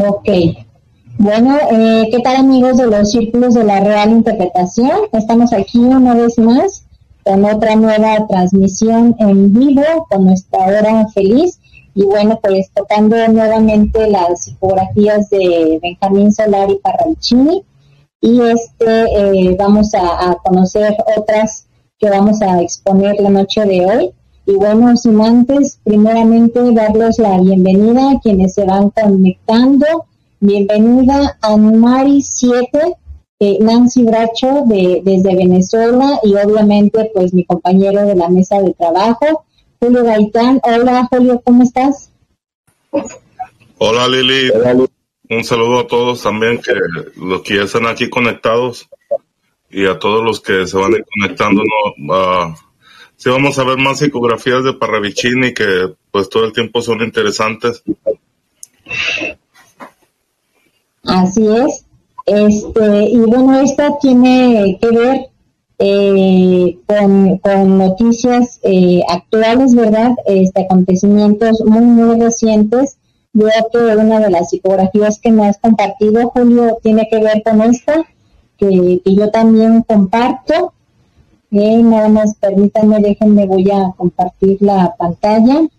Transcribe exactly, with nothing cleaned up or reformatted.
Ok. Bueno, eh, ¿qué tal, amigos de los Círculos de la Real Interpretación? Estamos aquí una vez más con otra nueva transmisión en vivo con nuestra hora feliz. Y bueno, pues tocando nuevamente las psicografías de Benjamín Solari Parravicini. Y este eh, vamos a, a conocer otras que vamos a exponer la noche de hoy. Y bueno, sin antes, primeramente darles la bienvenida a quienes se van conectando. Bienvenida a Mari siete, eh, Nancy Bracho de, desde Venezuela, y obviamente pues mi compañero de la mesa de trabajo, Julio Gaitán. Hola, Julio, ¿cómo estás? Hola, Lili. Un saludo a todos también, que los que ya están aquí conectados, y a todos los que se van a ir conectando. ¿No? Uh, sí, vamos a ver más psicografías de Parravicini, que pues todo el tiempo son interesantes. Así es. Este, y bueno, esta tiene que ver eh, con, con noticias eh, actuales, ¿verdad? Este, acontecimientos muy, muy recientes. Veo que una de las psicografías que me has compartido, Julio, tiene que ver con esta, que, que yo también comparto. Eh, nada más permítanme, déjenme, voy a compartir la pantalla.